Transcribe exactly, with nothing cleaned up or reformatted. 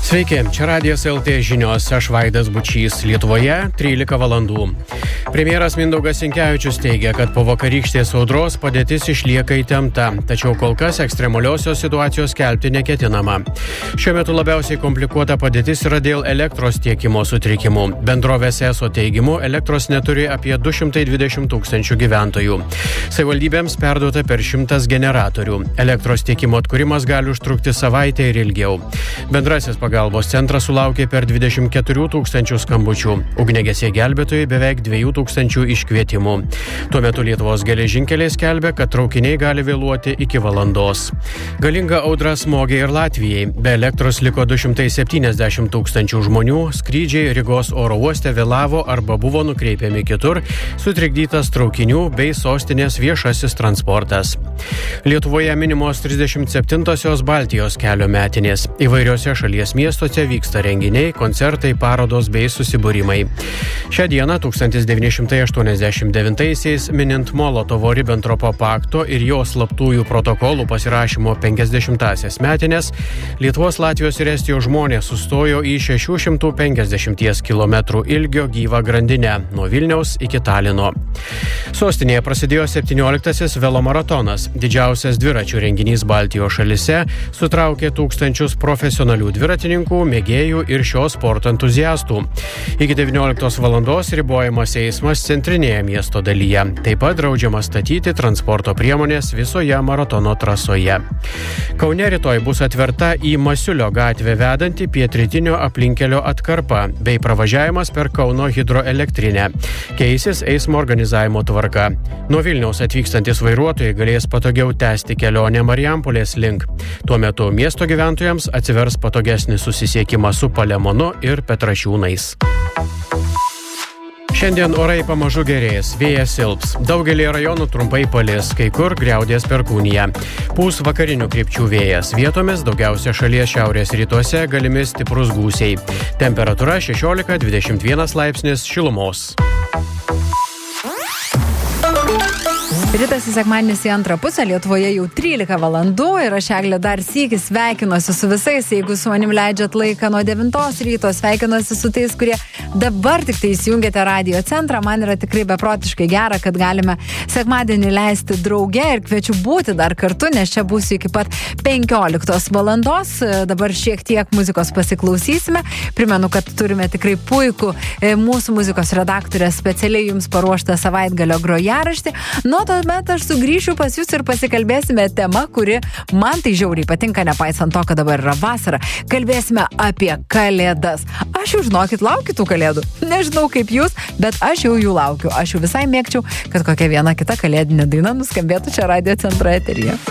Sveiki, čia Radijas L T žinios, aš Vaidas Bučys. Lietuvoje trylika valandų. Premjeras Mindaugas Sinkevičius teigia, kad po vakarykštės audros padėtis išlieka įtempta, tačiau kol kas ekstremaliosios situacijos skelbti neketinama. Šiuo metu labiausiai komplikuota padėtis yra dėl elektros tiekimo sutrikimų. Bendrovės ESO teigimu, elektros neturi apie du šimtai dvidešimt tūkstančių gyventojų. Savivaldybėms perduota per šimtas generatorių. Elektros tiekimo atkūrimas gali užtrukti savaitę ir ilgiau. Bendrasis pagalbos centras sulaukė per dvidešimt keturių tūkstančių skambučių. Ugniagesiai gelbėtojai beveik dviejų tūkstančių iškvietimų. Tuo metu Lietuvos geležinkeliai skelbia, kad traukiniai gali vėluoti iki valandos. Galinga audra smogė ir Latvijai. Be elektros liko du šimtai septyniasdešimt tūkstančių žmonių, skrydžiai Rygos oro uoste vėlavo arba buvo nukreipiami kitur, sutrikdytas traukinių bei sostinės viešasis transportas. Lietuvoje minimos trisdešimt septintosios Baltijos kelio metinės. Įvairiose šalies miestuose vyksta renginiai, koncertai, parodos bei susibūrimai. Šią dieną tūkstantis devyni šimtai aštuoniasdešimt devintaisiais minint Molotovo-Ribentropo pakto ir jo slaptųjų protokolų pasirašymo penkiasdešimtąsias metinės, Lietuvos, Latvijos ir Estijos žmonės sustojo į šešių šimtų penkiasdešimties kilometrų ilgio gyvą grandinę nuo Vilniaus iki Talino. Sostinėje prasidėjo septynioliktasis velomaratonas. Didžiausias dviračių renginys Baltijos šalise sutraukė tūkstančius profesionalių dviratininkų, mėgėjų ir šio sporto entuziastų. Iki devynioliktos valandos ribojamas eismas centrinėje miesto dalyje. Taip pat draudžiama statyti transporto priemonės visoje maratono trasoje. Kaune rytoj bus atverta į Masiulio gatvę vedanti pietrytinio aplinkelio atkarpa bei pravažiavimas per Kauno hidroelektrinę. Keisis eismo organizavimo tvarka. Nuo Vilniaus atvykstantis vairuotojai galės patogiau tęsti kelionę Marijampolės link. Tuo metu miesto gyventojams atsivers patogesnis susisiekimas su Palemonu ir Petrašiūnais. Šiandien orai pamažu gerės, vėjas silps. Daugelį rajonų trumpai palis, kai kur griaudės perkūnija. Pūs vakarinių krypčių vėjas. Vietomis daugiausia šalies šiaurės rytuose galimi stiprus gūsiai. Temperatūra šešiolika dvidešimt vienas laipsnis šilumos. Rytas į sekmadienis į antrą pusę, Lietuvoje jau trylika valandų ir aš Eglė dar sykį sveikinuosi su visais, jeigu su manim leidžiat laiką nuo devintos ryto, sveikinuosi su tais, kurie dabar tik tai įsijungėte radijo centrą. Man yra tikrai beprotiškai gera, kad galime sekmadienį leisti drauge ir kviečiu būti dar kartu, nes čia būsiu iki pat penkioliktos valandos. Dabar šiek tiek muzikos pasiklausysime. Primenu, kad turime tikrai puikų mūsų muzikos redaktorę specialiai jums paruoštą savaitgalio grojaraštį. Nuo tuomet aš sugrįšiu pas jūs ir pasikalbėsime tema, kuri man tai žiauriai patinka, nepaisant to, kad dabar yra vasara. Kalbėsime apie kalėdas. Aš jau, žinokit, laukiu tų kalėdų. Nežinau kaip jūs, bet aš jau jų laukiu. Aš jau visai mėgčiau, kad kokia viena kita kalėdinė daina nuskambėtų čia radijo centro eteryje.